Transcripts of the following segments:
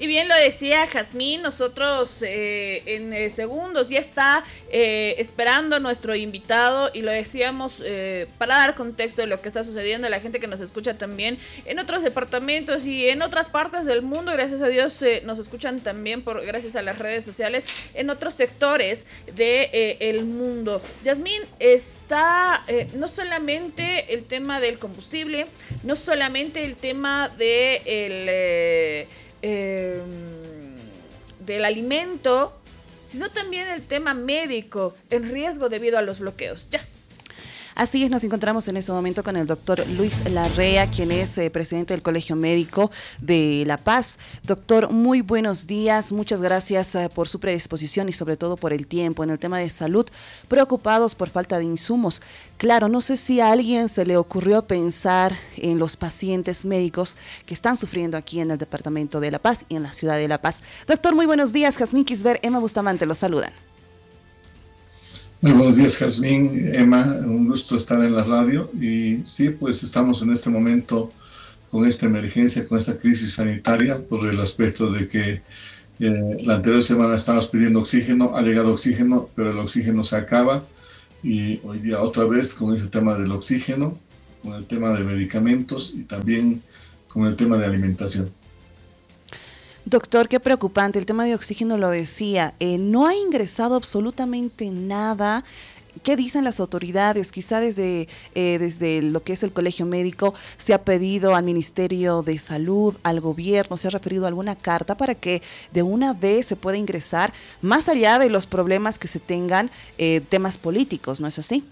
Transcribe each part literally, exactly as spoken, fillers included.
Y bien lo decía Jazmín, nosotros eh, en eh, segundos ya está eh, esperando nuestro invitado y lo decíamos eh, para dar contexto de lo que está sucediendo a la gente que nos escucha también en otros departamentos y en otras partes del mundo. Gracias a Dios eh, nos escuchan también por gracias a las redes sociales en otros sectores de eh, el mundo. Jazmín, está eh, no solamente el tema del combustible, no solamente el tema de el eh, eh, del alimento, sino también el tema médico en riesgo debido a los bloqueos. Yes. Así es, nos encontramos en este momento con el doctor Luis Larrea, quien es eh, presidente del Colegio Médico de La Paz. Doctor, muy buenos días, muchas gracias eh, por su predisposición y sobre todo por el tiempo en el tema de salud, preocupados por falta de insumos. Claro, no sé si a alguien se le ocurrió pensar en los pacientes médicos que están sufriendo aquí en el departamento de La Paz y en la ciudad de La Paz. Doctor, muy buenos días, Jazmín Quisber, Emma Bustamante, los saludan. Muy buenos días, Jazmín, Emma, un gusto estar en la radio y sí, pues estamos en este momento con esta emergencia, con esta crisis sanitaria por el aspecto de que eh, la anterior semana estábamos pidiendo oxígeno, ha llegado oxígeno, pero el oxígeno se acaba y hoy día otra vez con ese tema del oxígeno, con el tema de medicamentos y también con el tema de alimentación. Doctor, qué preocupante, el tema de oxígeno lo decía, eh, no ha ingresado absolutamente nada. ¿Qué dicen las autoridades? Quizá desde, eh, desde lo que es el Colegio Médico se ha pedido al Ministerio de Salud, al gobierno, se ha referido a alguna carta para que de una vez se pueda ingresar, más allá de los problemas que se tengan, eh, temas políticos, ¿no es así?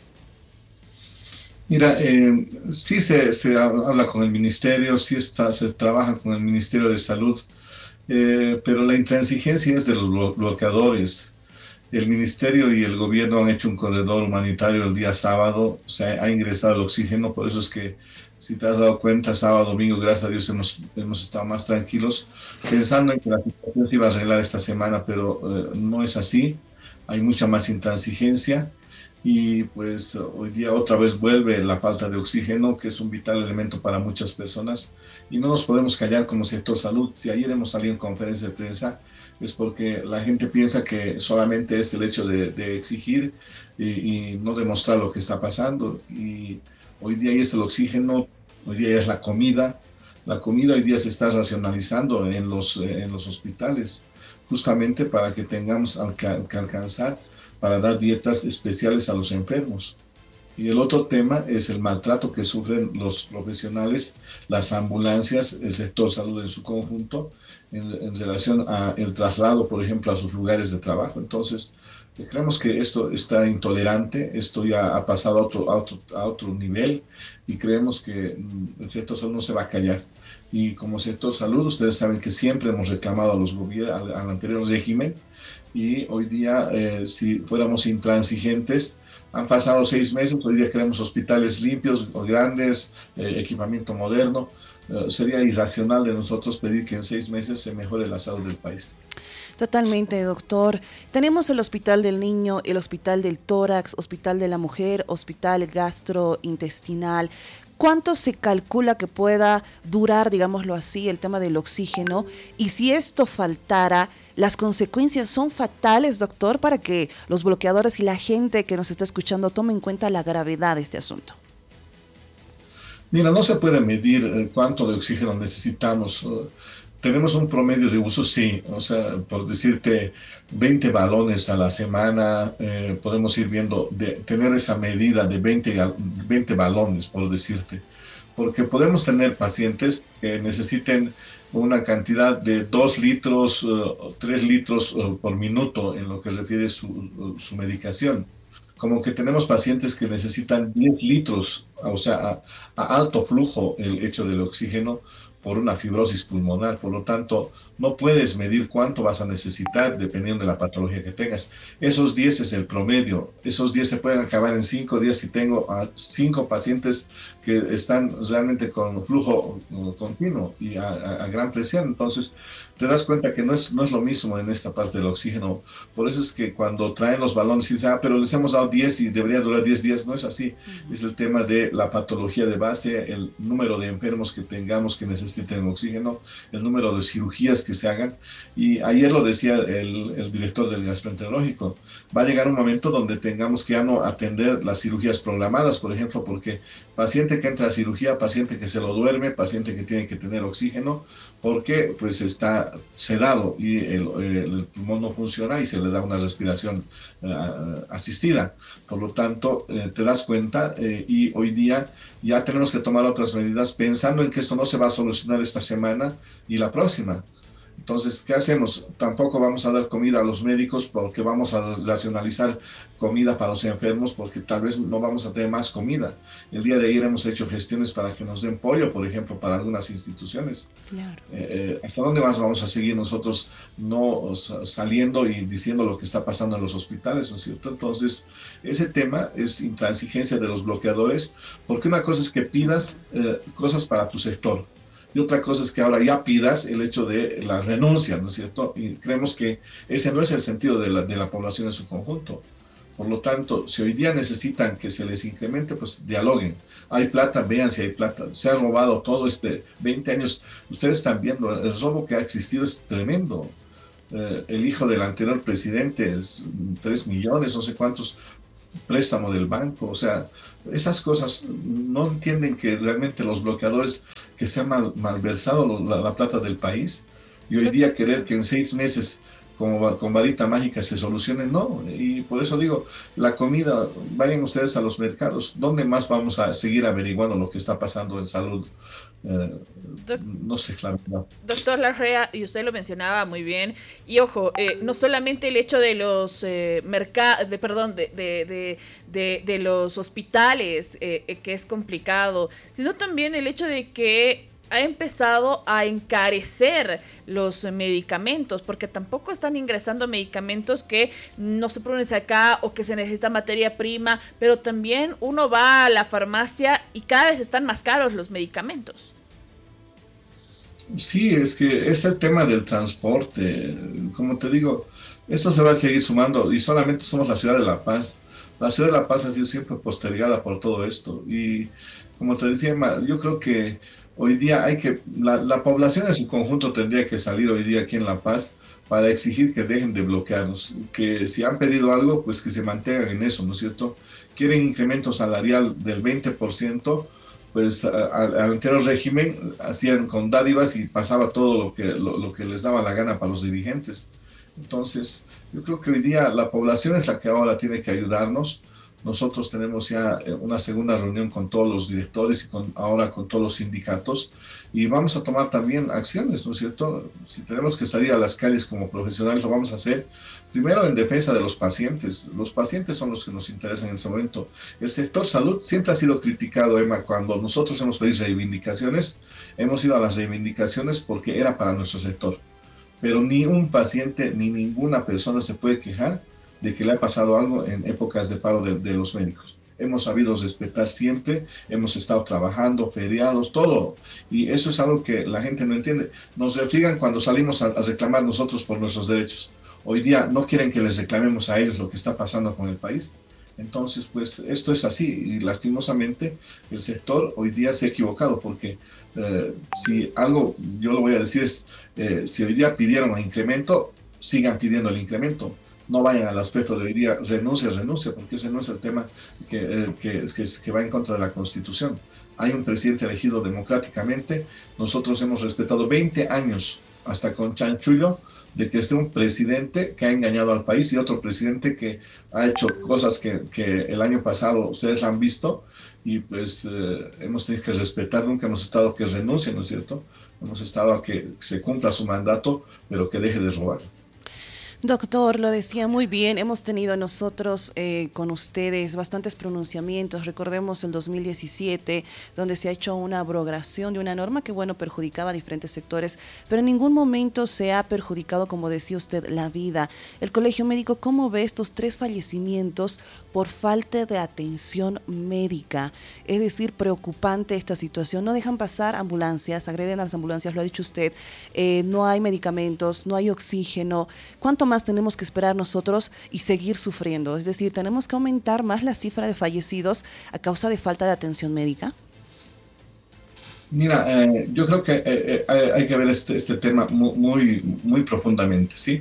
Mira, eh, sí se, se habla con el Ministerio, sí está, se trabaja con el Ministerio de Salud. Eh, pero la intransigencia es de los blo bloqueadores. El ministerio y el gobierno han hecho un corredor humanitario el día sábado, o sea, ha ingresado el oxígeno, por eso es que, si te has dado cuenta, sábado, domingo, gracias a Dios hemos, hemos estado más tranquilos, pensando en que la situación se iba a arreglar esta semana, pero eh, no es así, hay mucha más intransigencia. Y pues hoy día otra vez vuelve la falta de oxígeno, que es un vital elemento para muchas personas, y no nos podemos callar como sector salud. Si ayer hemos salido en conferencia de prensa, es porque la gente piensa que solamente es el hecho de, de exigir y, y no demostrar lo que está pasando. Y hoy día es el oxígeno, hoy día es la comida. La comida hoy día se está racionalizando en los, en los hospitales, justamente para que tengamos que, que alcanzar para dar dietas especiales a los enfermos. Y el otro tema es el maltrato que sufren los profesionales, las ambulancias, el sector salud en su conjunto, en, en relación al traslado, por ejemplo, a sus lugares de trabajo. Entonces, creemos que esto está intolerante, esto ya ha pasado a otro, a otro, a otro nivel y creemos que el sector salud no se va a callar. Y como sector salud, ustedes saben que siempre hemos reclamado a los gobiernos, al, al anterior régimen, y hoy día, eh, si fuéramos intransigentes, han pasado seis meses, hoy día queremos hospitales limpios, grandes, eh, equipamiento moderno. Eh, sería irracional de nosotros pedir que en seis meses se mejore la salud del país. Totalmente, doctor. Tenemos el Hospital del Niño, el Hospital del Tórax, Hospital de la Mujer, Hospital Gastrointestinal. ¿Cuánto se calcula que pueda durar, digámoslo así, el tema del oxígeno? Y si esto faltara, ¿las consecuencias son fatales, doctor, para que los bloqueadores y la gente que nos está escuchando tomen en cuenta la gravedad de este asunto? Mira, no se puede medir cuánto de oxígeno necesitamos. Tenemos un promedio de uso, sí, o sea, por decirte, veinte balones a la semana, eh, podemos ir viendo, de tener esa medida de veinte, veinte balones, por decirte, porque podemos tener pacientes que necesiten una cantidad de dos litros, uh, tres litros uh, por minuto en lo que refiere su, uh, su medicación. Como que tenemos pacientes que necesitan diez litros, o sea, a, a alto flujo el hecho del oxígeno, por una fibrosis pulmonar. Por lo tanto, no puedes medir cuánto vas a necesitar dependiendo de la patología que tengas. Esos diez es el promedio. Esos diez se pueden acabar en cinco días si tengo a cinco pacientes que están realmente con flujo continuo y a, a, a gran presión. Entonces, te das cuenta que no es, no es lo mismo en esta parte del oxígeno. Por eso es que cuando traen los balones y dicen, ah, pero les hemos dado diez y debería durar diez días, no es así. Uh-huh. Es el tema de la patología de base, el número de enfermos que tengamos que necesitan necesiten oxígeno, el número de cirugías que se hagan. Y ayer lo decía el, el director del gastroenterológico, va a llegar un momento donde tengamos que ya no atender las cirugías programadas, por ejemplo, porque paciente que entra a cirugía, paciente que se lo duerme, paciente que tiene que tener oxígeno, porque pues está sedado y el, el pulmón no funciona y se le da una respiración uh, asistida. Por lo tanto, eh, te das cuenta eh, y hoy día ya tenemos que tomar otras medidas pensando en que esto no se va a solucionar esta semana y la próxima. Entonces, ¿qué hacemos? Tampoco vamos a dar comida a los médicos porque vamos a racionalizar comida para los enfermos porque tal vez no vamos a tener más comida. El día de ayer hemos hecho gestiones para que nos den pollo, por ejemplo, para algunas instituciones. Claro. Eh, ¿Hasta dónde más vamos a seguir nosotros no saliendo y diciendo lo que está pasando en los hospitales, ¿no es cierto? Entonces, ese tema es intransigencia de los bloqueadores, porque una cosa es que pidas eh, cosas para tu sector. Y otra cosa es que ahora ya pidas el hecho de la renuncia, ¿no es cierto? Y creemos que ese no es el sentido de la, de la población en su conjunto. Por lo tanto, si hoy día necesitan que se les incremente, pues dialoguen. Hay plata, vean si hay plata. Se ha robado todo este veinte años. Ustedes están viendo, el robo que ha existido es tremendo. Eh, el hijo del anterior presidente es tres millones, no sé cuántos, préstamo del banco. O sea, esas cosas no entienden que realmente los bloqueadores que se han mal, malversado la, la plata del país y hoy día querer que en seis meses como con varita mágica se solucione, no. Y por eso digo, la comida, vayan ustedes a los mercados. ¿Dónde más vamos a seguir averiguando lo que está pasando en salud? Eh, no sé, claro. No. Doctor Larrea, y usted lo mencionaba muy bien, y ojo, eh, no solamente el hecho de los eh, mercados, de, perdón, de, de, de, de, de los hospitales, eh, que es complicado, sino también el hecho de que ha empezado a encarecer los medicamentos, porque tampoco están ingresando medicamentos que no se producen acá o que se necesita materia prima, pero también uno va a la farmacia y cada vez están más caros los medicamentos. Sí, es que es el tema del transporte. Como te digo, esto se va a seguir sumando y solamente somos la ciudad de La Paz. La ciudad de La Paz ha sido siempre postergada por todo esto y como te decía, yo creo que hoy día hay que, la, la población en su conjunto tendría que salir hoy día aquí en La Paz para exigir que dejen de bloquearnos, que si han pedido algo, pues que se mantengan en eso, ¿no es cierto? Quieren incremento salarial del veinte por ciento, pues al anterior régimen hacían con dádivas y pasaba todo lo que, lo, lo que les daba la gana para los dirigentes. Entonces, yo creo que hoy día la población es la que ahora tiene que ayudarnos. Nosotros tenemos ya una segunda reunión con todos los directores y con, ahora con todos los sindicatos y vamos a tomar también acciones, ¿no es cierto? Si tenemos que salir a las calles como profesionales, lo vamos a hacer primero en defensa de los pacientes. Los pacientes son los que nos interesan en ese momento. El sector salud siempre ha sido criticado, Emma, cuando nosotros hemos pedido reivindicaciones, hemos ido a las reivindicaciones porque era para nuestro sector. Pero ni un paciente ni ninguna persona se puede quejar de que le ha pasado algo en épocas de paro de, de los médicos. Hemos sabido respetar siempre, hemos estado trabajando, feriados, todo. Y eso es algo que la gente no entiende. Nos refriegan cuando salimos a, a reclamar nosotros por nuestros derechos. Hoy día no quieren que les reclamemos a ellos lo que está pasando con el país. Entonces, pues esto es así. Y lastimosamente el sector hoy día se ha equivocado porque eh, si algo, yo lo voy a decir es, eh, si hoy día pidieron un incremento, sigan pidiendo el incremento. No vayan al aspecto de diría renuncia, renuncia, porque ese no es el tema que, eh, que, que, que va en contra de la Constitución. Hay un presidente elegido democráticamente. Nosotros hemos respetado veinte años, hasta con Chanchullo, de que esté un presidente que ha engañado al país y otro presidente que ha hecho cosas que, que el año pasado ustedes han visto y pues eh, hemos tenido que respetar. Nunca hemos estado que renuncie, ¿no es cierto? Hemos estado a que se cumpla su mandato, pero que deje de robar. Doctor, lo decía muy bien, hemos tenido nosotros eh, con ustedes bastantes pronunciamientos, recordemos el dos mil diecisiete, donde se ha hecho una abrogación de una norma que, bueno, perjudicaba a diferentes sectores, pero en ningún momento se ha perjudicado, como decía usted, la vida. El Colegio Médico, ¿cómo ve estos tres fallecimientos por falta de atención médica? Es decir, preocupante esta situación, no dejan pasar ambulancias, agreden a las ambulancias, lo ha dicho usted, eh, no hay medicamentos, no hay oxígeno. ¿Cuánto más tenemos que esperar nosotros y seguir sufriendo? Es decir, ¿tenemos que aumentar más la cifra de fallecidos a causa de falta de atención médica? Mira, eh, yo creo que eh, eh, hay hay que ver este, este tema mu- muy, muy profundamente, ¿sí?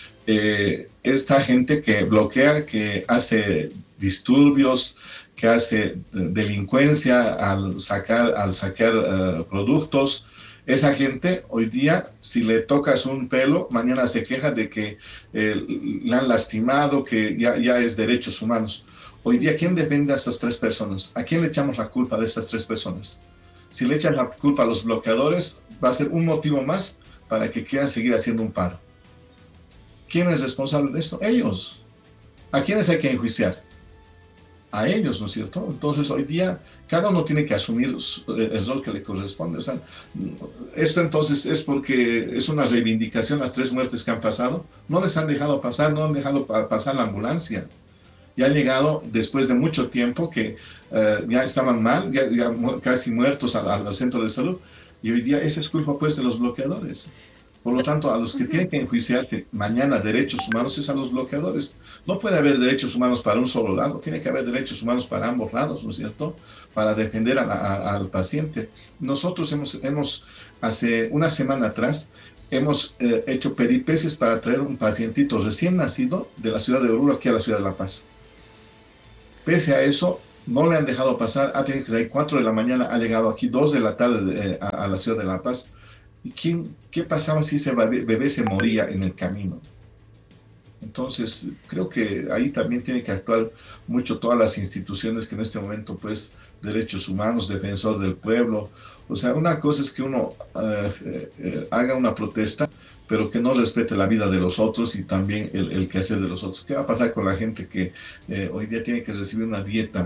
Eh, esta gente que bloquea, que hace disturbios, que hace eh, delincuencia al sacar, al saquear eh, productos, esa gente hoy día, si le tocas un pelo, mañana se queja de que eh, le han lastimado, que ya, ya es derechos humanos. Hoy día, ¿quién defiende a estas tres personas? ¿A quién le echamos la culpa de estas tres personas? Si le echan la culpa a los bloqueadores, va a ser un motivo más para que quieran seguir haciendo un paro. ¿Quién es responsable de esto? Ellos. ¿A quiénes hay que enjuiciar? A ellos, ¿no es cierto? Entonces, hoy día, cada uno tiene que asumir el rol que le corresponde. O sea, esto entonces es porque es una reivindicación, las tres muertes que han pasado. No les han dejado pasar, no han dejado pa pasar la ambulancia. Ya han llegado después de mucho tiempo que uh, ya estaban mal, ya, ya mu casi muertos al, al centro de salud. Y hoy día esa es culpa pues de los bloqueadores. Por lo tanto, a los que tienen que enjuiciarse mañana derechos humanos es a los bloqueadores. No puede haber derechos humanos para un solo lado, tiene que haber derechos humanos para ambos lados, ¿no es cierto? Para defender a la, a, al paciente. Nosotros hemos, hemos, hace una semana atrás, hemos eh, hecho peripecias para traer un pacientito recién nacido de la ciudad de Oruro aquí a la ciudad de La Paz. Pese a eso, no le han dejado pasar, ha tenido que salir cuatro de la mañana, ha llegado aquí dos de la tarde de, a, a la ciudad de La Paz. ¿Y quién, qué pasaba si ese bebé, bebé se moría en el camino? Entonces, creo que ahí también tienen que actuar mucho todas las instituciones que en este momento, pues, derechos humanos, defensor del pueblo. O sea, una cosa es que uno eh, eh, haga una protesta, pero que no respete la vida de los otros y también el, el quehacer de los otros. ¿Qué va a pasar con la gente que eh, hoy día tiene que recibir una dieta,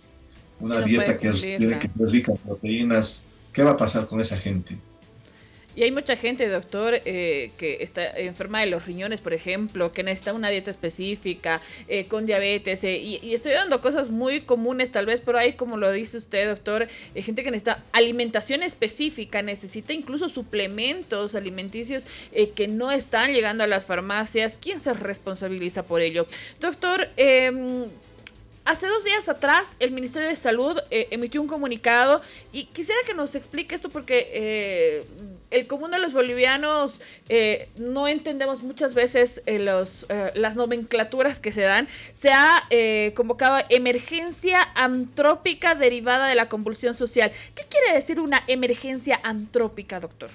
una No dieta puede que es, tiene que ser rica en proteínas? ¿Qué va a pasar con esa gente? Y hay mucha gente, doctor, eh, que está enferma de los riñones, por ejemplo, que necesita una dieta específica, eh, con diabetes, eh, y, y estoy dando cosas muy comunes tal vez, pero hay, como lo dice usted, doctor, eh, gente que necesita alimentación específica, necesita incluso suplementos alimenticios eh, que no están llegando a las farmacias. ¿Quién se responsabiliza por ello? Doctor, eh, hace dos días atrás el Ministerio de Salud eh, emitió un comunicado y quisiera que nos explique esto porque eh, el común de los bolivianos eh, no entendemos muchas veces eh, los, eh, las nomenclaturas que se dan. Se ha eh, convocado emergencia antrópica derivada de la convulsión social. ¿Qué quiere decir una emergencia antrópica, doctor?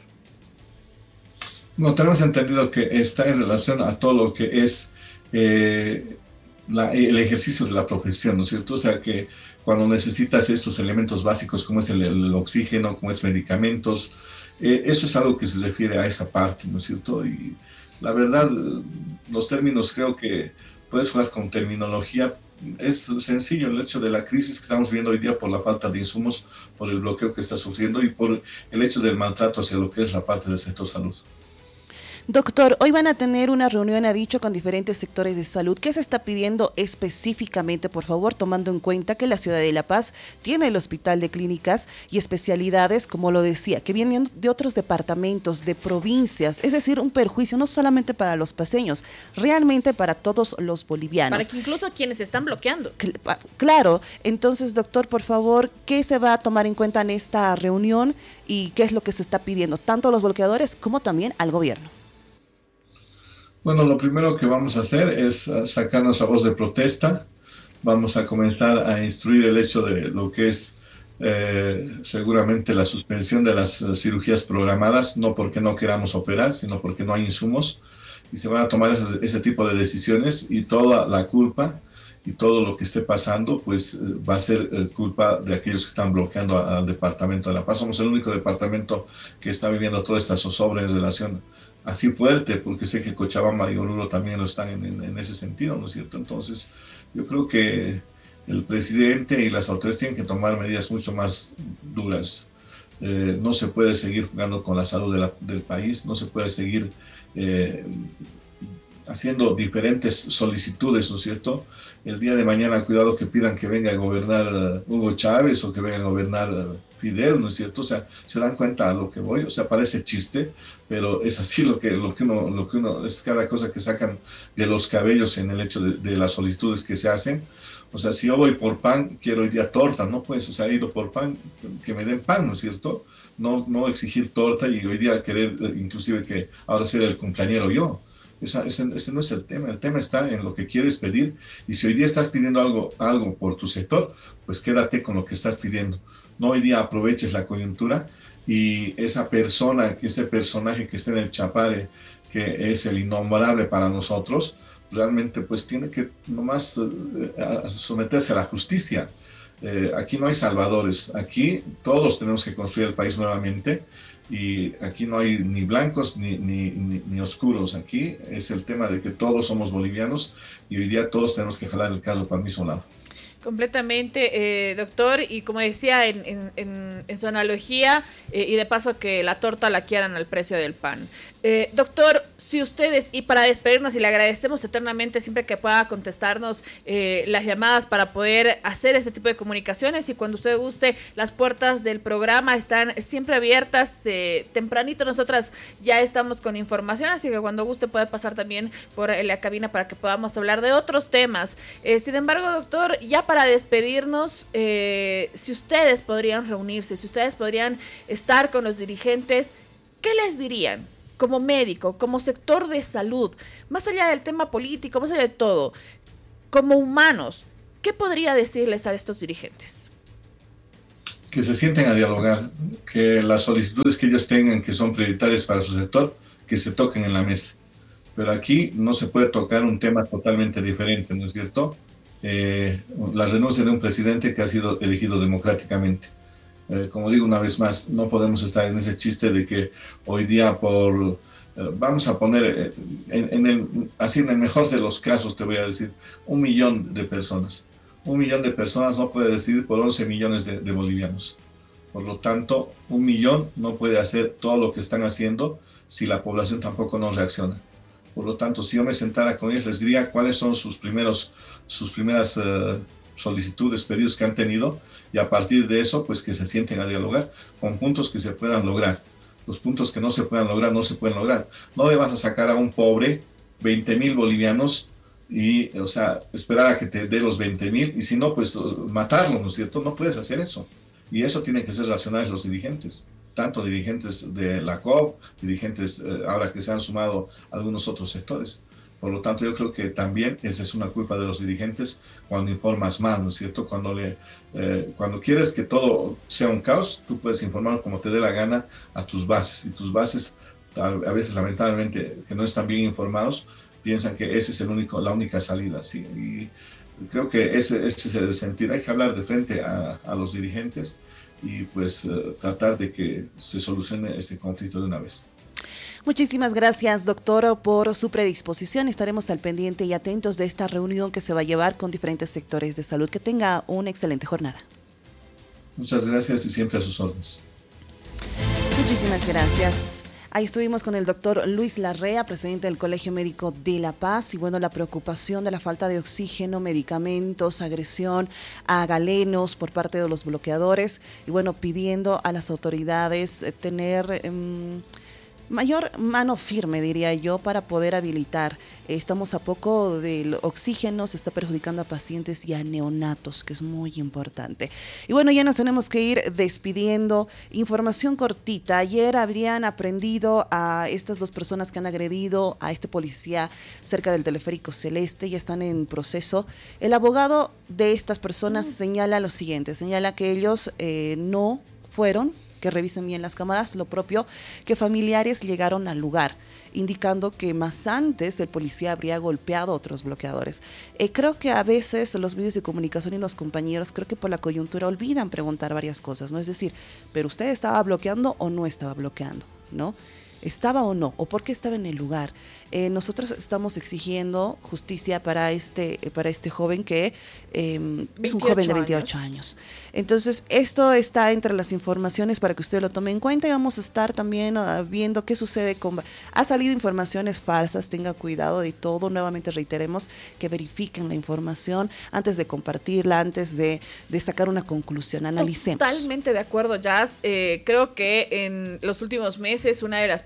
No, tenemos entendido que está en relación a todo lo que es eh, la, el ejercicio de la profesión, ¿no es cierto? O sea, que cuando necesitas estos elementos básicos como es el, el oxígeno, como es medicamentos, eh, eso es algo que se refiere a esa parte, ¿no es cierto? Y la verdad, los términos creo que puedes jugar con terminología. Es sencillo el hecho de la crisis que estamos viviendo hoy día por la falta de insumos, por el bloqueo que está sufriendo y por el hecho del maltrato hacia lo que es la parte del sector salud. Doctor, hoy van a tener una reunión, ha dicho, con diferentes sectores de salud. ¿Qué se está pidiendo específicamente, por favor, tomando en cuenta que la ciudad de La Paz tiene el hospital de clínicas y especialidades, como lo decía, que vienen de otros departamentos, de provincias? Es decir, un perjuicio no solamente para los paseños, realmente para todos los bolivianos. Para que incluso quienes están bloqueando. Claro, entonces, doctor, por favor, ¿qué se va a tomar en cuenta en esta reunión y qué es lo que se está pidiendo, tanto a los bloqueadores como también al gobierno? Bueno, lo primero que vamos a hacer es sacar nuestra voz de protesta. Vamos a comenzar a instruir el hecho de lo que es eh, seguramente la suspensión de las cirugías programadas, no porque no queramos operar, sino porque no hay insumos. Y se van a tomar ese, ese tipo de decisiones y toda la culpa y todo lo que esté pasando, pues va a ser eh, culpa de aquellos que están bloqueando a, al departamento de La Paz. Somos el único departamento que está viviendo toda esta zozobra en relación así fuerte, porque sé que Cochabamba y Oruro también lo están en, en, en ese sentido, ¿no es cierto? Entonces, yo creo que el presidente y las autoridades tienen que tomar medidas mucho más duras. Eh, no se puede seguir jugando con la salud de la, del país, no se puede seguir eh, haciendo diferentes solicitudes, ¿no es cierto? El día de mañana, cuidado que pidan que venga a gobernar uh, Hugo Chávez o que venga a gobernar uh, Fidel, ¿no es cierto? O sea, se dan cuenta a lo que voy, o sea, parece chiste, pero es así lo que, lo que, uno, lo que uno, es cada cosa que sacan de los cabellos en el hecho de, de las solicitudes que se hacen. O sea, si yo voy por pan, quiero ir a torta, ¿no? Pues, o sea, he ido por pan, que me den pan, ¿no es cierto? no, no exigir torta y hoy día querer inclusive que ahora ser el cumpleañero yo. Esa, ese, ese no es el tema, el tema está en lo que quieres pedir, y si hoy día estás pidiendo algo, algo por tu sector, pues quédate con lo que estás pidiendo. No hoy día aproveches la coyuntura y esa persona, ese personaje que está en el Chapare, que es el innombrable para nosotros, realmente pues tiene que nomás eh, someterse a la justicia. Eh, aquí no hay salvadores, aquí todos tenemos que construir el país nuevamente, y aquí no hay ni blancos ni, ni, ni, ni oscuros. Aquí es el tema de que todos somos bolivianos y hoy día todos tenemos que jalar el carro para el mismo lado. Completamente, eh, doctor, y como decía en, en, en, en su analogía, eh, y de paso que la torta la quieran al precio del pan. Eh, doctor, si ustedes, y para despedirnos, y le agradecemos eternamente siempre que pueda contestarnos eh, las llamadas para poder hacer este tipo de comunicaciones, y cuando usted guste, las puertas del programa están siempre abiertas. Eh, tempranito nosotras ya estamos con información, así que cuando guste puede pasar también por la cabina para que podamos hablar de otros temas. Eh, sin embargo, doctor, ya para Para despedirnos, eh, si ustedes podrían reunirse, si ustedes podrían estar con los dirigentes, ¿qué les dirían como médico, como sector de salud, más allá del tema político, más allá de todo, como humanos? ¿Qué podría decirles a estos dirigentes? Que se sienten a dialogar, que las solicitudes que ellos tengan, que son prioritarias para su sector, que se toquen en la mesa. Pero aquí no se puede tocar un tema totalmente diferente, ¿no es cierto? Eh, la renuncia de un presidente que ha sido elegido democráticamente. Eh, como digo una vez más, no podemos estar en ese chiste de que hoy día por, eh, vamos a poner, eh, en, en el, así en el mejor de los casos te voy a decir, un millón de personas. Un millón de personas no puede decidir por once millones de, de bolivianos. Por lo tanto, un millón no puede hacer todo lo que están haciendo si la población tampoco no reacciona. Por lo tanto, si yo me sentara con ellos, les diría cuáles son sus, primeros, sus primeras uh, solicitudes, pedidos que han tenido, y a partir de eso, pues que se sienten a dialogar con puntos que se puedan lograr. Los puntos que no se puedan lograr, no se pueden lograr. No le vas a sacar a un pobre veinte mil bolivianos y, o sea, esperar a que te dé los veinte mil, y si no, pues matarlo, ¿no es cierto? No puedes hacer eso. Y eso tienen que ser racionales los dirigentes, tanto dirigentes de la C O V, dirigentes eh, ahora que se han sumado algunos otros sectores. Por lo tanto, yo creo que también esa es una culpa de los dirigentes cuando informas mal, ¿no es cierto? Cuando, le, eh, cuando quieres que todo sea un caos, tú puedes informar como te dé la gana a tus bases, y tus bases, a, a veces lamentablemente, que no están bien informados, piensan que esa es el único, la única salida, ¿sí? Y creo que ese, ese es el sentir. Hay que hablar de frente a, a los dirigentes y pues uh, tratar de que se solucione este conflicto de una vez. Muchísimas gracias, doctor, por su predisposición. Estaremos al pendiente y atentos de esta reunión que se va a llevar con diferentes sectores de salud. Que tenga una excelente jornada. Muchas gracias y siempre a sus órdenes. Muchísimas gracias. Ahí estuvimos con el doctor Luis Larrea, presidente del Colegio Médico de La Paz, y bueno, la preocupación de la falta de oxígeno, medicamentos, agresión a galenos por parte de los bloqueadores, y bueno, pidiendo a las autoridades tener um, mayor mano firme, diría yo, para poder habilitar. Estamos a poco del oxígeno, se está perjudicando a pacientes y a neonatos, que es muy importante. Y bueno, ya nos tenemos que ir despidiendo. Información cortita. Ayer habrían aprendido a estas dos personas que han agredido a este policía cerca del Teleférico Celeste, ya están en proceso. El abogado de estas personas señala lo siguiente, señala que ellos eh, no fueron, que revisen bien las cámaras, lo propio que familiares llegaron al lugar, indicando que más antes el policía habría golpeado a otros bloqueadores. Eh, creo que a veces los medios de comunicación y los compañeros, creo que por la coyuntura olvidan preguntar varias cosas, ¿no? Es decir, ¿pero usted estaba bloqueando o no estaba bloqueando? ¿No? ¿Estaba o no? ¿O por qué estaba en el lugar? Eh, nosotros estamos exigiendo justicia para este, para este joven que eh, es un joven de veintiocho años. Entonces, esto está entre las informaciones para que usted lo tome en cuenta, y vamos a estar también uh, viendo qué sucede con... Ha salido informaciones falsas, tenga cuidado de todo. Nuevamente reiteremos que verifiquen la información antes de compartirla, antes de, de sacar una conclusión. Analicemos. Totalmente de acuerdo, Jazz. Eh, creo que en los últimos meses una de las personas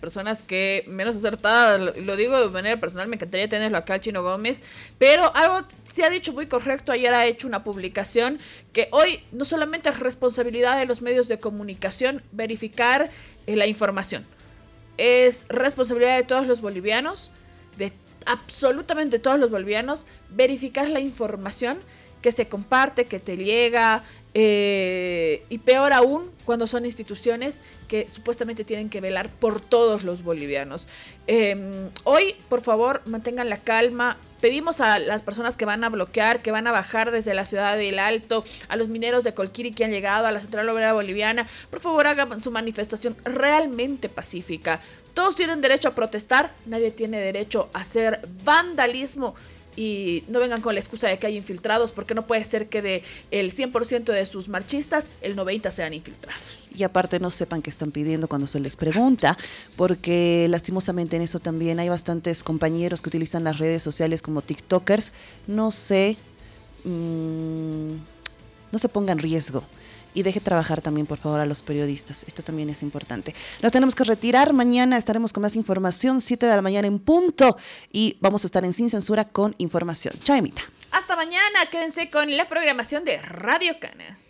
personas que menos acertadas, lo, lo digo de manera personal, me encantaría tenerlo acá al Chino Gómez, pero algo se ha dicho muy correcto, ayer ha hecho una publicación que hoy no solamente es responsabilidad de los medios de comunicación verificar eh, la información, es responsabilidad de todos los bolivianos, de absolutamente todos los bolivianos, verificar la información que se comparte, que te llega, eh, y peor aún cuando son instituciones que supuestamente tienen que velar por todos los bolivianos. Eh, hoy, por favor, mantengan la calma. Pedimos a las personas que van a bloquear, que van a bajar desde la ciudad del Alto, a los mineros de Colquiri que han llegado a la Central Obrera Boliviana, por favor hagan su manifestación realmente pacífica. Todos tienen derecho a protestar, nadie tiene derecho a hacer vandalismo. Y no vengan con la excusa de que hay infiltrados, porque no puede ser que de el cien por ciento de sus marchistas, el noventa por ciento sean infiltrados. Y aparte no sepan qué están pidiendo cuando se les pregunta, porque lastimosamente en eso también hay bastantes compañeros que utilizan las redes sociales como TikTokers. No sé, mmm, no se ponga en riesgo. Y deje trabajar también, por favor, a los periodistas. Esto también es importante. Nos tenemos que retirar. Mañana estaremos con más información, siete de la mañana en punto. Y vamos a estar en Sin Censura con información. Chao, Emita. Hasta mañana. Quédense con la programación de Radio Cana.